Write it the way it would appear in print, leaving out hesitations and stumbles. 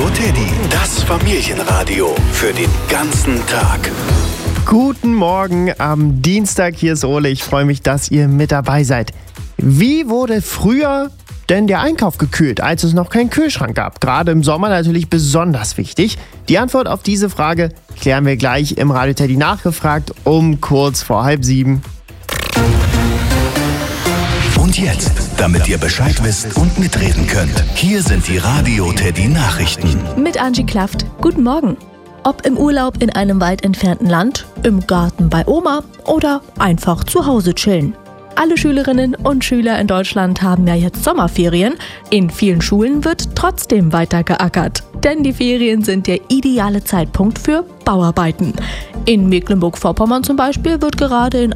Teddy, das Familienradio für den ganzen Tag. Guten Morgen am Dienstag, hier ist Ole. Ich freue mich, dass ihr mit dabei seid. Wie wurde früher denn der Einkauf gekühlt, als es noch keinen Kühlschrank gab? Gerade im Sommer natürlich besonders wichtig. Die Antwort auf diese Frage klären wir gleich im Radio Teddy nachgefragt um kurz vor 6:30. Und jetzt, damit ihr Bescheid wisst und mitreden könnt, hier sind die Radio Teddy Nachrichten. Mit Angie Klaft. Guten Morgen. Ob im Urlaub in einem weit entfernten Land, im Garten bei Oma oder einfach zu Hause chillen. Alle Schülerinnen und Schüler in Deutschland haben ja jetzt Sommerferien. In vielen Schulen wird trotzdem weiter geackert. Denn die Ferien sind der ideale Zeitpunkt für Bauarbeiten. In Mecklenburg-Vorpommern zum Beispiel wird gerade in